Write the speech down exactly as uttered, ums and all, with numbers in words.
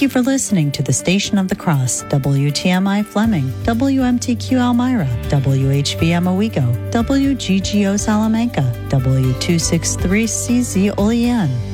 you for listening to the Station of the Cross, W T M I Fleming, W M T Q Elmira, W H V M Owego, W G G O Salamanca, W two sixty-three C Z Olean.